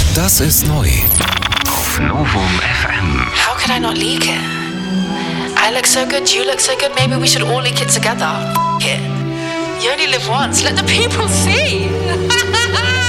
Das ist neu auf Novum FM. How could I not leak it? I look so good, you look so good, maybe we should all leak it together. It. You only live once, let the people see.